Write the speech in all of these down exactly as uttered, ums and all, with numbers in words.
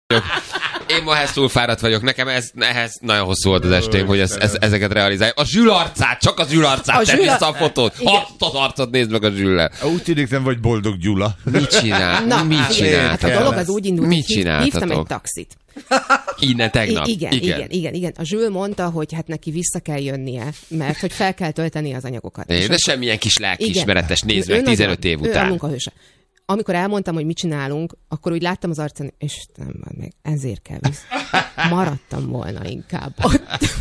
Én ma ehhez túl fáradt vagyok. Nekem ez, ehhez nagyon hosszú volt az estém, hogy ez, ez, ezeket realizálja. A Zsül arcát, csak a Zsül arcát, te vissza a fotót. Azt az arcot nézd meg a Zsüllel. Úgy tűnik, nem vagy boldog Gyula. Mit csinál? Na, mit csináltatok? Hát a dolog az úgy indult, mit hogy hívtam egy taxit. Innen tegnap? I- igen, igen, igen, igen, igen. A Zsül mondta, hogy hát neki vissza kell jönnie, mert hogy fel kell tölteni az anyagokat. É, de akkor... semmilyen kis lelkiismeretes nézd meg tizenöt év után. Ő a munkahőse. Amikor elmondtam, hogy mit csinálunk, akkor úgy láttam az arcán, és nem, meg ezért kell vissza. Maradtam volna inkább ott.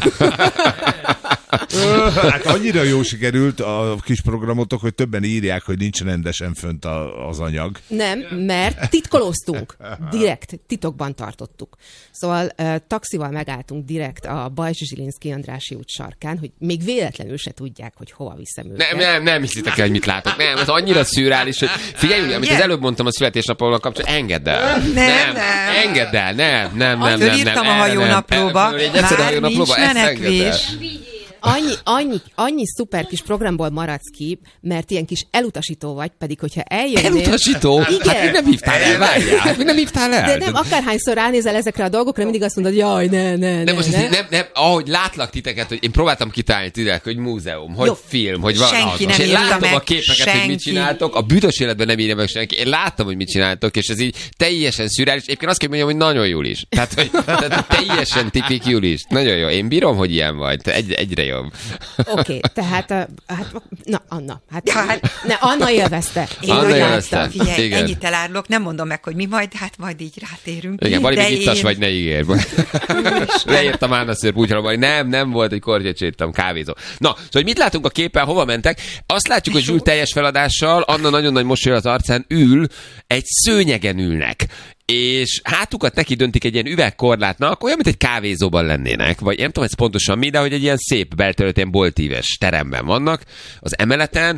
Hát annyira jó sikerült a kis programotok, hogy többen írják, hogy nincs rendesen fönt a, az anyag. Nem, mert titkolóztunk. Direkt, titokban tartottuk. Szóval uh, taxival megálltunk direkt a Bajcsy Zsilinszky Andrássy út sarkán, hogy még véletlenül se tudják, hogy hova viszem őket. Nem, nem, nem hiszitek el, hogy mit látok. Nem, ez annyira szürreális, hogy figyelj, amit az előbb mondtam a születésnapommal kapcsolatban, engedd el. Nem, nem. nem. Engedd el, nem, nem, nem, nem. Fölírtam a hajónaplóba, már nincs menekvés. Annyi, annyi, annyi szuper kis programból maradsz ki, mert ilyen kis elutasító vagy, pedig hogyha eljönnél... Elutasító? Igen. Hát még nem hívtál el, várjál. Még nem hívtál el. De nem, akárhányszor ránézel ezekre a dolgokra, mindig azt mondod, jaj, ne, ne, ne. De most ne. Ez, nem, nem, ahogy látlak titeket, hogy én próbáltam kitálni titeket, hogy múzeum, hogy jó. Film, hogy van. Senki nem én látom meg, a képeket, senki. hogy mit csináltok, a büdös életben nem írja meg senki. Én láttam, hogy mit csináltok, és ez így teljesen szürreális. Egyébként azt kell mondjam, hogy nagyon jól is. Tehát, hogy tehát teljesen tipik Julis. Nagyon jó. Én bírom, hogy ilyen vagy. Te egy, egyre jobb. Oké, okay, tehát, hát, na, Anna, hát, ne, Anna élvezte. Én Anna élvezte. Figyelj, igen. Ennyit elárulok, nem mondom meg, hogy mi majd, hát majd így rátérünk. Igen, Bali, még ittas én... vagy, ne ígérj. Leírtam Ánaszőr búcsra, hogy nem, nem volt, hogy kortyát séttam, kávézó. Na, szóval, hogy mit látunk a képen, hova mentek? Azt látjuk, hogy Zsül teljes feladással, Anna nagyon nagy mosoly az arcán ül, egy szőnyegen ülnek. És hátukat neki döntik egy ilyen üvegkorlátnak, olyan, mint egy kávézóban lennének, vagy nem tudom, ez pontosan mi, de hogy egy ilyen szép belterület, ilyen boltíves teremben vannak az emeleten,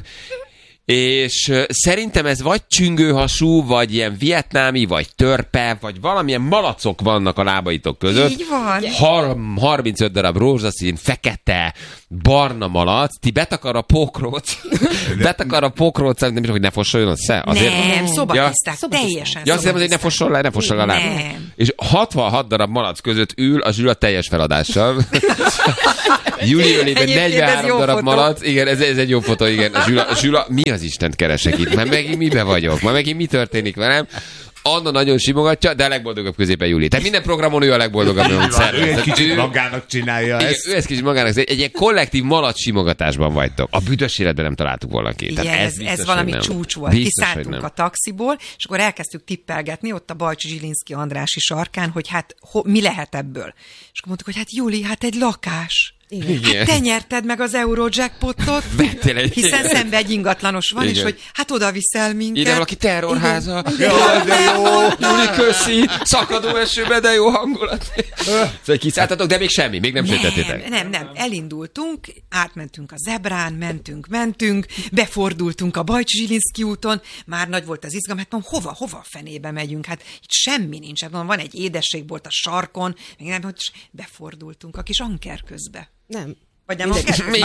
és szerintem ez vagy csüngőhasú, vagy ilyen vietnámi, vagy törpe, vagy valamilyen malacok vannak a lábaitok között. Így van. Har- harmincöt darab rózsaszín, fekete, barna malac, ti betakar a pókróc, betakar a pókróc, nem is, hogy ne fossoljon a sze. Azért... Nem, szobatiszták, ja. teljesen ja, azt hiszem, hogy ne fossol le, ne fossol a láb. És hatvanhat darab malac között ül a Zsül a teljes feladással. Júli ölében negyvenhárom darab fotó. Malac, igen, ez, ez egy jó fotó, igen. A Zsül, a Zsül, mi az Istent keresek itt? Már megint mibe vagyok? Már megint mi történik velem? Anna nagyon simogatja, de a legboldogabb középen Júli. Tehát minden programon ő a legboldogabb, amit szervez. Ő egy kicsit ő, magának csinálja igen, ezt. Ő ezt kicsit magának. Egy, egy ilyen kollektív malac simogatásban vagytok. A büdös életben nem találtuk volna ki. Igen, ez, ez, ez valami csúcs volt. Biztos, kiszálltunk a taxiból, és akkor elkezdtük tippelgetni ott a Bajcsy Zsilinszky Andrássy sarkán, hogy hát ho, mi lehet ebből. És akkor mondtuk, hogy hát Júli, hát egy lakás. Igen. Hát te nyerted meg az Eurojackpotot, hiszen szembe egy ingatlanos van, igen. És hogy hát oda viszel minket. Ide valaki terrorháza. Jaj, de jó. Júli, köszi. Szakadó esőben, de jó hangulat. Szóval kiszálltatok, de még semmi, még nem sejtettétek. Nem, nem, nem. Elindultunk, átmentünk a Zebrán, mentünk, mentünk, befordultunk a Bajcsy Zsilinszky úton, már nagy volt az izgalom, hát mondom, hova, hova a fenébe megyünk? Hát itt semmi nincs. Hát mondom, van egy édességbolt a sarkon, még nem, hogy befordultunk a kis Anker közbe. Nem. Vagy nem,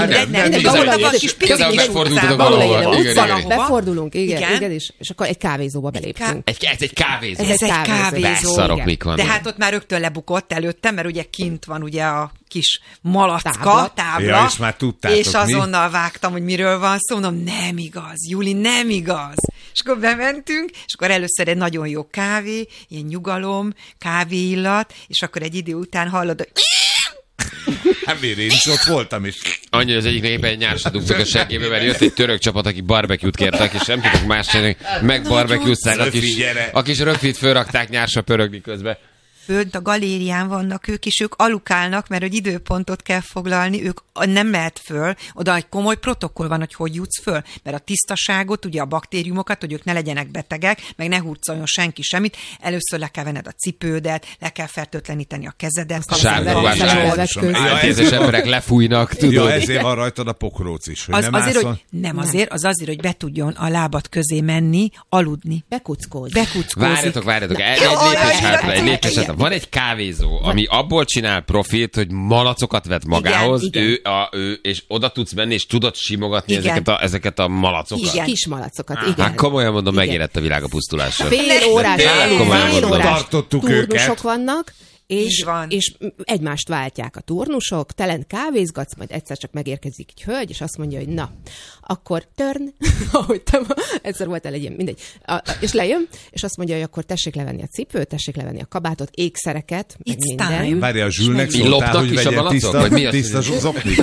befordulunk, igen, igen, és, és akkor egy kávézóba beléptünk. Egy, ez egy kávézó. Ez egy kávézó. Beszarok, mik vannak. De hát ott már rögtön lebukott előttem, mert ugye kint van ugye a kis malacka, tábla, tábla ja, és már tudtátok, és azonnal mi? Vágtam, hogy miről van szó, mondom, nem igaz, Júli, nem igaz. És akkor bementünk, és akkor először egy nagyon jó kávé, ilyen nyugalom, kávéillat, és akkor egy idő után hallod, hogy hát miért én is ott voltam is. Annyi, az egyiknek éppen egy nyársa dugtuk a seggébe, mert jött egy török csapat, aki barbecue-t kértek, és nem tudok más csinálni, meg barbecue-zták, a kis, a kis rögfit fölrakták nyársa pörögni közben. Fönt a galérián vannak ők, és ők alukálnak, mert hogy időpontot kell foglalni, ők nem mehet föl, oda egy komoly protokoll van, hogy hogy jutsz föl, mert a tisztaságot, ugye a baktériumokat, hogy ők ne legyenek betegek, meg ne hurcoljon senki semmit, először le kell venned a cipődet, le kell fertőtleníteni a kezedet. Sárgóvás áltézes emberek lefújnak, tudod. Ja, ezért van rajtad a pokróc is, hogy az nem azért, hogy, nem azért, az azért, hogy be tudjon a lábad közé menni, aludni. Bekuckózni. Bekuckózni. Várjatok, várjatok, egy lépés hátra, egy lépés hátra. barátom, van egy kávézó, ami abból csinál profit, hogy malacokat vet magához, Igen, ő, a, ő, és oda tudsz menni, és tudod simogatni ezeket a, ezeket a malacokat. Igen. Kis malacokat, igen. Hát komolyan mondom, Igen. megérett a világ a pusztulással. Fél órás, tényleg komolyan fél mondom. órás Tartottuk turnusok őket. vannak, és, Így van. és egymást váltják a turnusok, te lent kávézgatsz, majd egyszer csak megérkezik egy hölgy, és azt mondja, hogy na, akkor turn, ahogy te egyszer voltál egy ilyen, mindegy, a, a, és lejön, és azt mondja, hogy akkor tessék levenni a cipőt, tessék levenni a kabátot, ékszereket, meg It's minden. time. Várja, a Zsülnek Így szóltál, lopnak hogy is a vegyen malacok? tiszta, Vagy mi az? tiszta zoknit?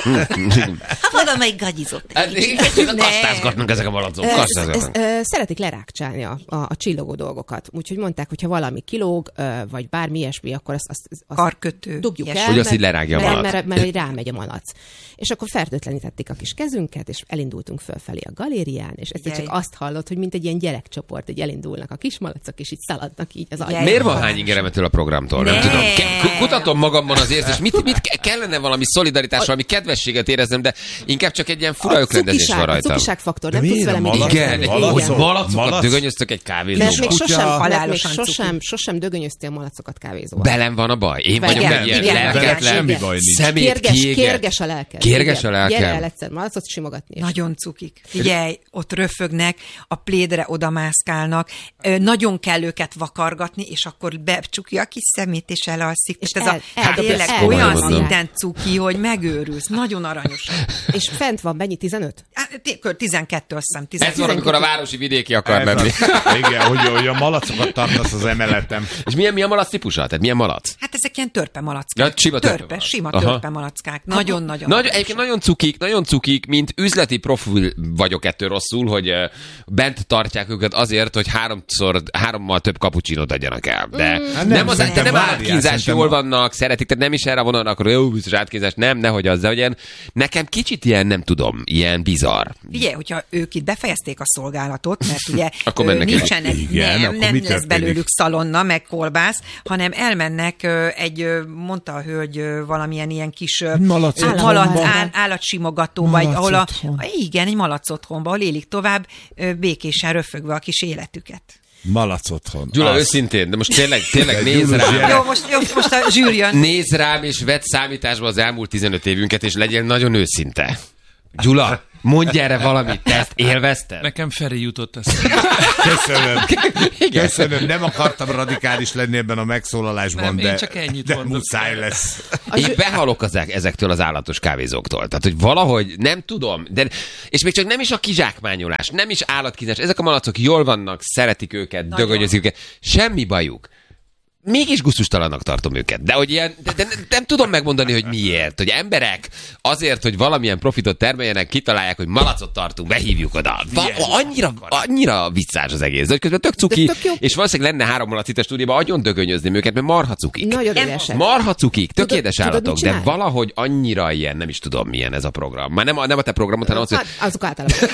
Hát valamelyik gagyizott. Hát, kastázgatnak ezek a malacok, Ez, ez, kastázgatnak. ö, szeretik lerákcsálni a, a, a csillogó dolgokat. Úgyhogy mondták, hogy ha valami kilóg, ö, vagy bármi ilyesmi, akkor azt, azt, azt Karkötő. dugjuk Ilyesmi. el. Hogy azt mert- így lerágja a mert- malac. Mert, mert, mert, rámegy a malac. És akkor fertőtlenítették a kis kezünket, és elindultunk fölfelé a galérián, és egyszer csak Jaj. azt hallott, hogy mint egy ilyen gyerekcsoport, hogy elindulnak a kis malacok, és így szaladnak így az Jaj. agyban. Miért van hány ingeremetől a programtól? Nem Ne. tudom. Ke- kutatom magamban az érzést, mit, mit ke- kellene valami szolidaritás, valami kedvességet éreznem, de inkább csak egy ilyen fura ökrendezés van a rajtam. cukiságfaktor, De nem tudsz miért vele a mit malac- Igen, kezdeni. egy Malacok? hogy malacokat Malac? dögönyöztök egy Mert kávézóban. még kutya sosem, mert még halálosan sosem, sosem dögönyöztél malacokat kávézóval. Belem van a baj. Én vagyok Igen, egy ilyen igen, Veled lelketlen, semmi igen. baj nincs. szemét Kérges, kiégett. kérges a lelked. Kérges Igen. a lelkem. Gyere el egyszer malacot simogatni. és- Nagyon cukik. Figyelj, ott röfögnek, a plédre odamászkálnak, ö, nagyon kell őket vakargatni, és akkor becsukja a kis szemét, és elalszik. És Tehát ez el- a, eldobja- tényleg eldobja olyan magát. szinten cuki, hogy megőrülsz. Nagyon aranyos. És fent van, mennyi? tizenöt? Hát, té- kör tizenkettő, azt hiszem. Ez tizenkettő. van, amikor a városi vidéki akar Ez menni. a- Igen, hogy, hogy a malacokat tartasz az emeletem. És milyen, milyen malac típusa? Tehát milyen malac? Hát ezek ilyen törpe malackák. Ja, sima törpe törpe, malac. sima Aha. törpe malackák. Nagyon-nagyon. Nagyon, egyébként nagyon cukik, nagyon cukik, mint üzleti profil vagyok ettől rosszul, hogy uh, bent tartják őket azért, hogy háromszor, hárommal több kapucsinót adjanak el. De Hát nem, nem, az, de szerintem nem várjál, átkínzás, szerintem jól a- vannak, szeretik, tehát nem is erre vonalnak, hogy jó, biztos átkínzás, nem, nehogy az, de hogy ilyen, nekem kicsit ilyen, nem tudom, ilyen bizarr. Figyelj, hogyha ők itt befejezték a szolgálatot, mert ugye Akkor ö, mennek el. nincsen egy, Igen, nem, akkor nem mi lesz történik? belőlük szalonna, meg kolbász, hanem elmennek ö, egy, ö, mondta a hölgy, ö, valamilyen ilyen kis ö, Malac ö, otthonba. malac, áll, állatsimogatóba, Malac vagy ahol a, otthon. igen, egy malac otthonba, ahol élik tovább, ö, békésen röfögve a kis életüket. Malac otthon. Gyula, Az. őszintén, de most tényleg, tényleg De nézz Gyula, rám. gyere. Jó, most, jó, most a zsűr jön. Nézz rám, és vedd számításba az elmúlt tizenöt évünket, és legyél nagyon őszinte. Gyula, mondj erre valamit, te ezt élvezted? Nekem Feri jutott eszembe. Köszönöm. Igen. Köszönöm. Nem akartam radikális lenni ebben a megszólalásban, Nem, én de, csak ennyit de mondok. muszáj lesz. Én behalok ezek, ezektől az állatos kávézóktól. Tehát, hogy valahogy nem tudom, de, és még csak nem is a kizsákmányolás, nem is állatkínzás. Ezek a malacok jól vannak, szeretik őket, dögönyözik őket, semmi bajuk. Mégis gusztustalannak tartom őket. De hogy ilyen, de, de, de nem tudom megmondani, hogy miért. Hogy emberek azért, hogy valamilyen profitot termeljenek, kitalálják, hogy malacot tartunk, behívjuk oda. Va, annyira, annyira viccás az egész. De hogy közben tök cuki, De tök jó. és valószínűleg lenne három malac itt a stúdióban, agyon dögönyözném őket, mert marha cukik. Nagyon Nem- üresek. Marha cukik, tök Tudod- édes tudod, állatok, mit de csinál? valahogy annyira ilyen, nem is tudom milyen ez a program. Már nem a, nem a te programod, hanem az, hogy Hát, azok általában.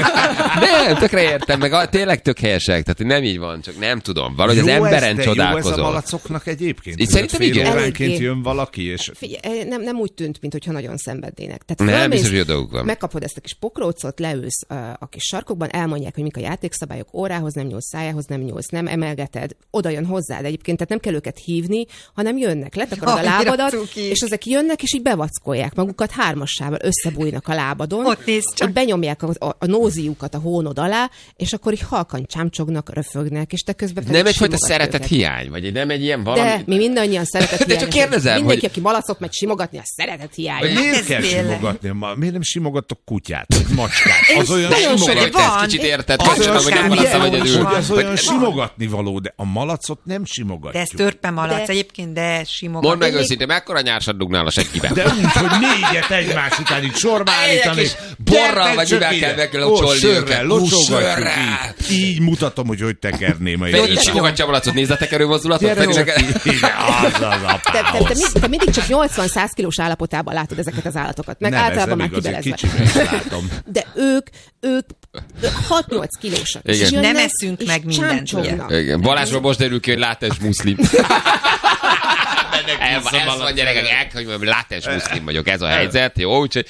nem, tökre értem, meg a, tényleg tök helyesek, tehát nem így van, csak nem tudom. Valahogy az Jó ez, emberen de Jó ez a csodálkozol. malacoknak egyébként. Itt Hogy szerintem fél igen. óránként Eléggé. jön valaki, és Figyelj, nem, nem úgy tűnt, mintha nagyon szenvednének. Tehát Nem, fölmész, biztos, hogy jó dolguk van. megkapod ezt a kis pokrócot, leülsz uh, a kis sarkokban, elmondják, hogy mik a játékszabályok, órához nem nyúlsz, szájához nem nyúlsz, nem emelgeted, oda jön hozzád egyébként, tehát nem kell őket hívni, hanem jönnek, letakarod a Annyira lábadat, cuki. és ezek jönnek, és így bevackolják magukat hármassával, összebújnak a lábadon, Ott nézd csak. hogy benyomják a, a, a nóziukat a hónod alá, és akkor így halkan csámcsognak, röfögnek, és te közben pedig Nem egyfajta simogatod szeretet őket. hiány, vagy egy- nem egy ilyen valami... De mi mindannyian szeretet De csak kérdezem, Mindenki, hogy- aki malacot megy simogatni, a szeretet hiány. Hogy miért ez kell tényleg. simogatni? Ma- Miért nem simogatok kutyát, vagy macskát? Az olyan nagyon sok simogatni. Te ezt Van. kicsit érted, Az köszönöm, hogy nem olyan maradtam ilyen, egyedül. Hogy az Vagy- olyan Van. simogatni való, de a malacot nem simogatjuk. De ez törpe malac De- egyébként, de simogat. Mondd meg még- őszintén, mekkora nyársad dugnál a seggibe? De úgy, hogy négyet egymás után így sorba állítani. és borral Gyertek vagy csak mivel ide. kell megkilocsolni Ó, sörrel, őket. locsolgatjuk Sörrel. így. Így mutatom, hogy hogy tekerném a Feri, így jegyet. simogatja a malacot, nézd a tekerő mozdulatot. Gyere Feri, csak csak- ide, az az Te, te, te, apához. mind- te mindig csak nyolcvan-száz kilós állapotában látod ezeket az állatokat, meg Nem, ez általában nem már igaz, én kibelezve. kicsinek látom. De ők, ők hat-nyolc kilósak. és Igen. jönnek, Nem eszünk és meg mindent, csámcsognak. Igen, Balázsról most derül ki, hogy látás muszlim. Ez, ez van gyerekek, el, hogy mondjam, látás muszlim vagyok, ez a helyzet, jó, úgyhogy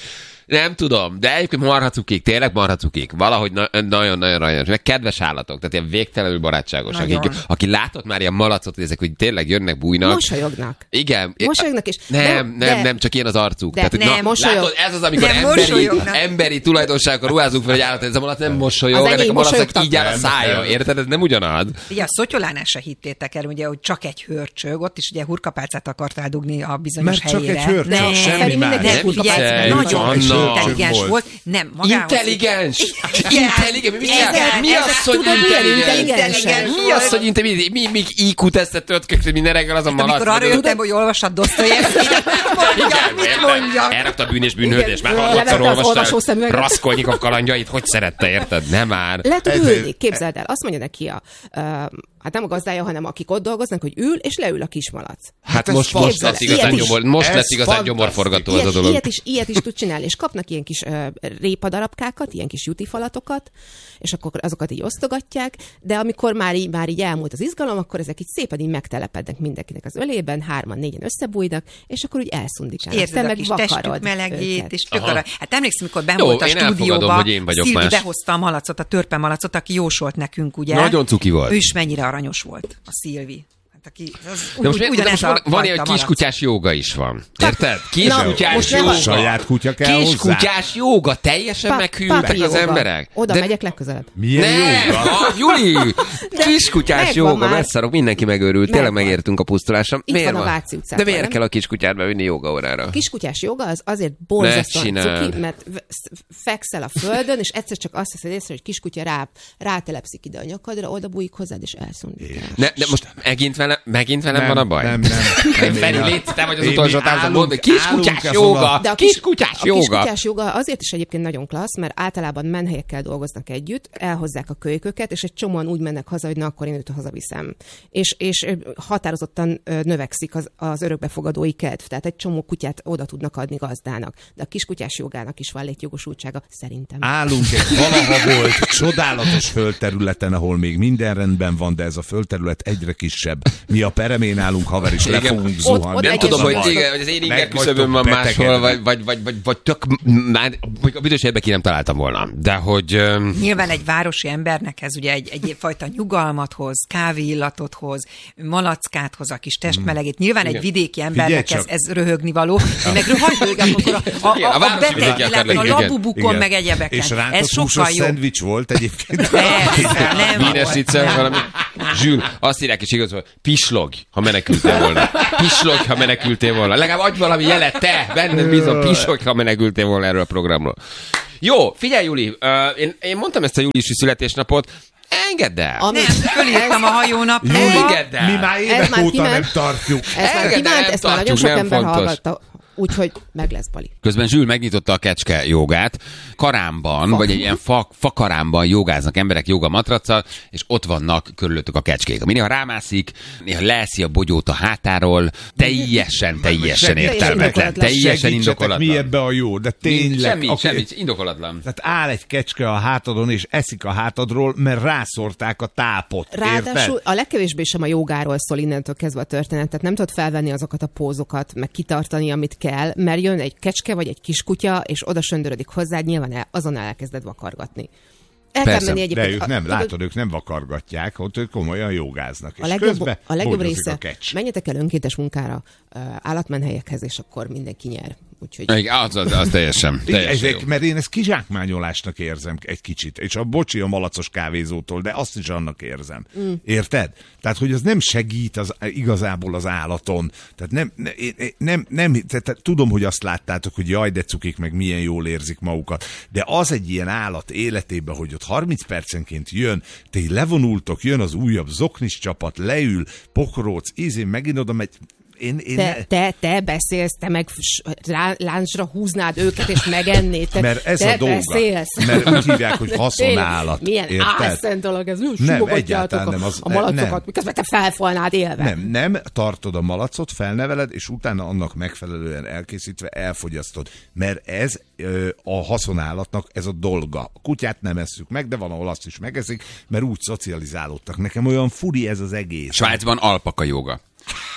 Nem tudom, de egyébként marhacukik, tényleg marhacukik. Valahogy na- nagyon-nagyon aranyos. Meg kedves állatok, tehát ilyen végtelenül barátságos. Akik, aki látott már ilyen malacot, hogy ezek hogy tényleg jönnek, bújnak. Mosolyognak. Igen. Mosolyognak is. Nem, De- nem, de- nem, csak ilyen az arcuk. De Tehát, nem, na, mosolyog. látod, ez az, amikor Nem emberi, mosolyognak. emberi tulajdonságokkal ruházunk fel egy állat, ez a malac nem mosolyog, Az ennek a enyém malacnak mosolyogtak. így áll a Nem, szája, nem. érted? Ez nem ugyanaz. Ugye a szotyolánál se hittétek el, ugye, hogy csak egy hörcsög, ott is ugye hurkapálcát akartál dugni a bizonyos Mert csak helyére. egy hörcsög, Nem, semmi Feri más. mindenkinek Nem hurkapálcát viccelj, nem nagyon Anna. intelligens Volt. volt. Nem, magához. Intelligens! Igen. Intelligens! Mi, Igen, mi ezek az, hogy tudod, milyen intelligens? intelligens Mi az, hogy intelligens? Mi, mi í kú tesztet töltök, minden reggel az a malac? Amikor arra jöttem, hogy olvassad Dostoyevskit, mit mondjak, mit mondjak? Elrakta a bűn és bűnhődés, már Igen. harmadszor Levette az olvastál olvasószemüveget. Raskolnyikov kalandjait, hogy szerette, érted? Nem már. Le tud Ez- ülni, képzeld el. Azt mondja neki a, uh, hát nem a gazdája, hanem akik ott dolgoznak, hogy ül, és leül a kismalac. Hát ez most, most képzel lesz el. igazán Ilyet is. gyomor, most Ez lesz igazán fantasztikus. gyomorforgató ez a Ilyet, dolog. ilyet, is, ilyet is tud csinálni, és kapnak ilyen kis uh, répadarabkákat, ilyen kis jutifalatokat, és akkor azokat így osztogatják, de amikor már így, már így elmúlt az izgalom, akkor ezek így szépen így megtelepednek mindenkinek az ölében, hárman, négyen összebújnak, és akkor úgy elszundikálnak. Érzed a kis testük melegét, és tök arra. Hát emlékszem, mikor ben Jó, volt a én elfogadom, stúdióba, hogy én vagyok Szilvi más. behozta a malacot, a törpe malacot, aki jósolt nekünk, ugye? Nagyon cuki volt. Ő is mennyire aranyos volt, a Szilvi. Hát aki, az De most, úgy, de most ugyanez van, a van fajta ilyen malac. kiskutyás jóga is van. Érted? Kiskutyás most nem jóga. a saját kutya kell hozzá. Kiskutyás jóga. Teljesen Pa- meghűltek papi az jóga. emberek. Oda De- megyek legközelebb. Milyen Nem, jóga? a, Juli! Kiskutyás megvan jóga, már. messzarok, mindenki megőrült, tényleg Megvan. megértünk a pusztulásra. Itt Miért van a van? Váci utcában, De miért nem? kell a kiskutyát bevinni jóga órára? Kiskutyás joga az azért borzasztóan csináld. cuki, mert v- sz- fekszel a földön, és egyszer csak azt hiszed észre, hogy kiskutya rá, rátelepszik ide a nyakadra, oda bújik hozzád, és elszundikál. Ne, de most megint velem, megint velem van a baj? Nem, nem. nem Feri, én a- légy, te vagy az Én- utolsó mi társam, állunk- mondd, hogy kiskutyás állunk azon a- jóga, De a kis- kiskutyás A jóga. kiskutyás joga azért is egyébként nagyon klassz, mert általában menhelyekkel dolgoznak együtt, elhozzák a kölyköket, és egy csomóan úgy mennek haza, hogy na, akkor én őt hazaviszem. És, és ö, határozottan ö, növekszik az, az örökbefogadói kedv, tehát egy csomó kutyát oda tudnak adni gazdának. De a kiskutyás jogának is van létjogosultsága, szerintem. Állunk egy valaha volt csodálatos földterületen, ahol még minden rendben van, de ez a földterület egyre kisebb. Mi a peremén állunk, haver, és le Igen. fogunk Ott- zuhanni. ott Nem egy- tudom, hogy, Egyes- igen, hogy az én inger Meg küszöbön vagytok van máshol, betegedve. vagy, vagy, vagy, vagy, vagy tök, már, vagy a büdös helyben ki nem találtam volna. De hogy... öm, Nyilván egy városi embernek ez ugye egy, egy fajta nyugalmat hoz, kávéillatot hoz, malackát hoz, a kis testmelegét. Nyilván egy vidéki embernek Figyelj ez, csak. ez röhögni való. Én meg röhögök, amikor a, a, Igen, a a, a városi vidéki beteg, akar illetve a lenni, igen. labubukon, Igen. meg egyebeken. És Ez rántott sokkal húsos jobb. szendvics volt egyébként. Persze, nem Vínes volt. szicel, valami... Zsül, azt írják is igaz, hogy pislog, ha menekültél volna. Pislog, ha menekültél volna. Legalább adj valami jelet, te, benned bízom, pislog, ha menekültél volna erről a programról. Jó, figyelj, Juli, uh, én, én mondtam ezt a júliusi születésnapot, engedd el. Ami, Nem, fölírtam a hajónaplóba. Engedd el. Mi már Ez évek már óta kiment. nem tartjuk. ez már Engedd el, kívánt, nem ezt már nagyon tartjuk, sok nem ember fontos. hallgatta. Úgyhogy meg lesz, Pali. Közben Zsül megnyitotta a kecske jogát. Karámban, fa. vagy egy ilyen fa, fakarámban jogáznak emberek joga matraccal, és ott vannak körülöttük a kecskék. Ami néha rámászik, néha leeszi a bogyót a hátáról, teljesen, teljesen értelmetlen. indokolatlan. Teljesen Segítsetek, indokolatlan. mi ebbe a jó, de tényleg. Semmi, aki- semmi, indokolatlan. Tehát áll egy kecske a hátadon, és eszik a hátadról, mert rászórták a tápot. Ráadásul Érted? a legkevésbé sem a jogáról szól innentől kezdve a történet, tehát nem tudod felvenni azokat a pózokat, meg kitartani, amit kell, mert jön egy kecske vagy egy kiskutya, és oda söndörödik hozzád, nyilván el, azon elkezded vakargatni. El Persze, kell menni De egyébként. ők nem, a, látod, ők nem vakargatják, ott ők komolyan jogáznak. A És legjobb, közben a legjobb bogyozik része, a kecs. menjetek el önkéntes munkára uh, állatmenhelyekhez, és akkor mindenki nyer. Úgyhogy Igen, Az, az, az teljesen, Igen, teljesen jó. ezek, mert én ezt kizsákmányolásnak érzem egy kicsit, és a bocsi a malacos kávézótól, de azt is annak érzem. Mm. Érted? Tehát, hogy az nem segít az, igazából az állaton. Tehát nem, ne, nem, nem tehát, tehát, tudom, hogy azt láttátok, hogy jaj, de cukik, meg milyen jól érzik magukat, de az egy ilyen állat életében, hogy ott harminc percenként jön, te így levonultok, jön az újabb zoknis csapat, leül, pokróc, ízén megint oda megy. Én, én te, ne... te, te beszélsz, te meg s- rá- láncsra húznád őket, és megennéd. Te, Mert ez te a dolga. beszélsz. Mert úgy hívják, hogy De haszonállat. tényleg, Milyen Érted? álszent dolog ez. Nem, Sumogatjátok egyáltalán a, nem, az- a malacokat, nem. miközben te felfalnád élve. Nem, nem, tartod a malacot, felneveled, és utána annak megfelelően elkészítve elfogyasztod. Mert ez ö, a haszonállatnak ez a dolga. A kutyát nem esszük meg, de van, ahol azt is megeszik, mert úgy szocializálódtak. Nekem olyan furi ez az egész. Svájcban alpaka joga.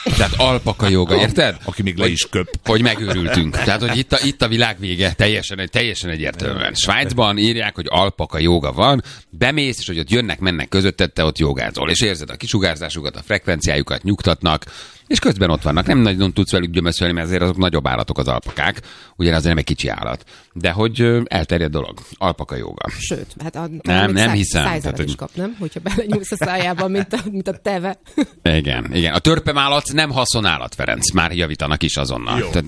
Tehát alpaka jóga, érted? Aki még le is köp. Hogy megőrültünk. Tehát, hogy itt a, itt a világ vége teljesen, teljesen egyértelműen. Svájcban írják, hogy alpaka jóga van, bemész, és hogy ott jönnek, mennek közötted, te ott jogázol. És érzed a kisugárzásukat, a frekvenciájukat, nyugtatnak, és közben ott vannak. Nem nagyon tudsz velük gyömöszölni, mert azért azok nagyobb állatok az alpakák. Ugyan azért nem egy kicsi állat. De hogy ö, elterjedt dolog. Alpaka jóga. Sőt, hát a, nem, nem száj, hiszem. Szájzárat Tehát, is hogy... kap, nem? Hogyha belenyúlsz a szájába, mint a, mint a teve. Igen, igen. A törpemállat nem haszonállat, Ferenc. Már javítanak is azonnal. Jó.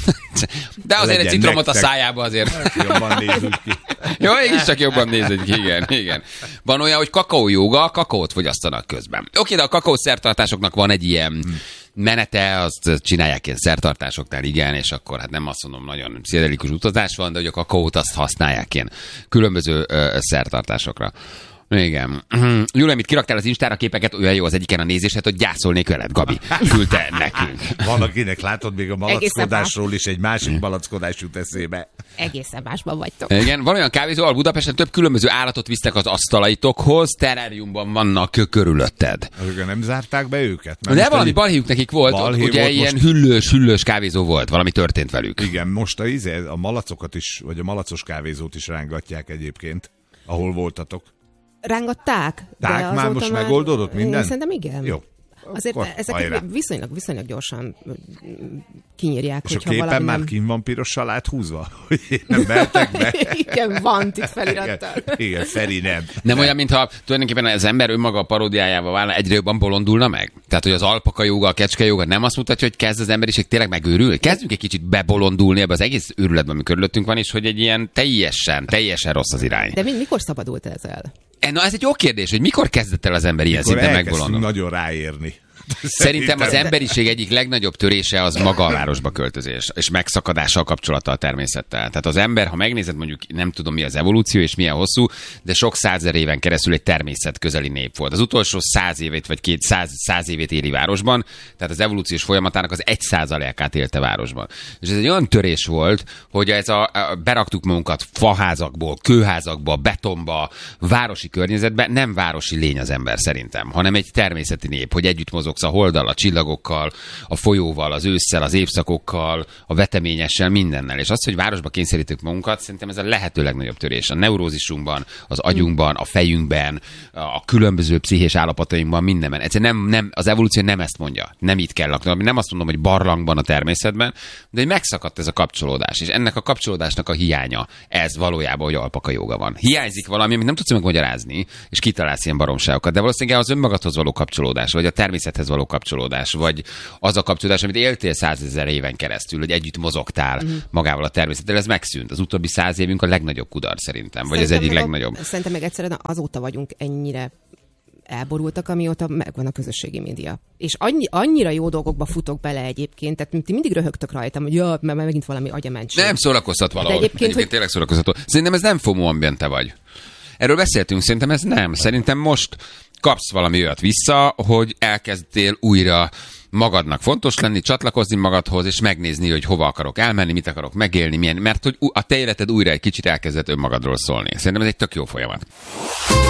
De azért Legyen egy citromot nektek. a szájába azért. Jobban nézzük ki. Jó, mégis csak jobban nézünk, igen, igen. Van olyan, hogy kakaójóga, kakaót fogyasztanak közben. Oké, de a kakaó szertartásoknak van egy ilyen menete, azt csinálják ilyen szertartásoknál, igen, és akkor hát nem azt mondom, nagyon pszichedelikus utazás van, de hogy a kakaót azt használják ilyen különböző ö, szertartásokra. Igen. Júlia, amit kiraktál az Instára képeket, olyan jó az egyiken a nézésed, hogy gyászolnék veled, Gabi. Küldte nekünk. Van, akinek látod még a malackodásról is egy másik malackodás jut eszébe. Egészen másban vagytok. Igen, van olyan kávézó, ahol Budapesten több különböző állatot visztek az asztalaitokhoz, teráriumban vannak körülötted. Azok nem zárták be őket? Mert De most valami egy- balhéjuk nekik volt, ott balhé ugye volt ilyen most- hüllős, hüllős kávézó volt, valami történt velük. Igen, most a, izé, a malacokat is, vagy a malacos kávézót is rángatják egyébként, ahol voltatok. Rángatták. de Tehát már azóta most megoldódott minden? Szerintem igen. Jó. Azért Akkor hajrá. ezeket viszonylag, viszonylag gyorsan mm, kinyírják, És a hogyha képen valami már nem... kin van pirossal áthúzva, hogy én nem beltek be. Igen, van itt felirattal. Igen, igen, Feri nem. Nem olyan, mintha tulajdonképpen az ember önmaga a paródiájával válna, egyre jobban bolondulna meg? Tehát, hogy az alpaka jóga, a kecske jóga nem azt mutatja, hogy kezd az emberiség tényleg megőrül? Kezdjünk egy kicsit bebolondulni ebbe az egész őrületben, ami körülöttünk van, és hogy egy ilyen teljesen, teljesen rossz az irány. De mi, mikor szabadult ez el? Na, ez egy jó kérdés, hogy mikor kezdett el az ember ilyen Akkor szinten elkezdtünk megbolondulni? nagyon ráérni. Szerintem az emberiség egyik legnagyobb törése az maga a városba költözés, és megszakadással kapcsolata a természettel. Tehát az ember, ha megnézed, mondjuk nem tudom mi az evolúció és milyen hosszú, de sok százezer éven keresztül egy természet közeli nép volt. Az utolsó száz évét vagy két száz, száz évét éli városban, tehát az evolúciós folyamatának az egy százalékát élte városban. És ez egy olyan törés volt, hogy ez a, a beraktuk magunkat faházakból, kőházakba, betonba, városi környezetbe, nem városi lény az ember szerintem, hanem egy természeti nép, hogy együtt mozogsz a holddal, a csillagokkal, a folyóval, az ősszel, az évszakokkal, a veteményessel, mindennel. És az, hogy városba kényszerítünk magunkat, szerintem ez a lehető legnagyobb törés. A neurózisunkban, az agyunkban, a fejünkben, a különböző pszichés állapotainkban, mindenben. Egyszerűen nem, nem, az evolúció nem ezt mondja. Nem itt kell lakni. Nem azt mondom, hogy barlangban a természetben, de hogy megszakadt ez a kapcsolódás. És ennek a kapcsolódásnak a hiánya, ez valójában, hogy alpaka jóga van. Hiányzik valami, amit nem tudsz megmagyarázni, és kitalálsz ilyen baromságokat, de valószínűleg az önmagadhoz való kapcsolódás, vagy a természethez való kapcsolódás, vagy az a kapcsolódás, amit éltél százezer éven keresztül, hogy együtt mozogtál mm. magával a természettel, ez megszűnt. Az utóbbi száz évünk a legnagyobb kudarc szerintem, vagy Szerintem az egyik meg legnagyobb. A, szerintem meg egyszerűen azóta vagyunk ennyire elborultak, amióta megvan a közösségi média. És annyi, annyira jó dolgokba futok bele egyébként, tehát ti mindig röhögtök rajtam, hogy ja, mert megint valami agyamentség. Nem szórakoztat valahol. De egyébként, egyébként hogy... tényleg szórakoztató. Szerintem ez nem FOMO ambiente vagy. Erről beszéltünk, szerintem ez nem. Szerintem most kapsz valami olyat vissza, hogy elkezdtél újra magadnak fontos lenni, csatlakozni magadhoz, és megnézni, hogy hova akarok elmenni, mit akarok megélni, milyen, mert hogy a te életed újra egy kicsit elkezdett önmagadról szólni. Szerintem ez egy tök jó folyamat.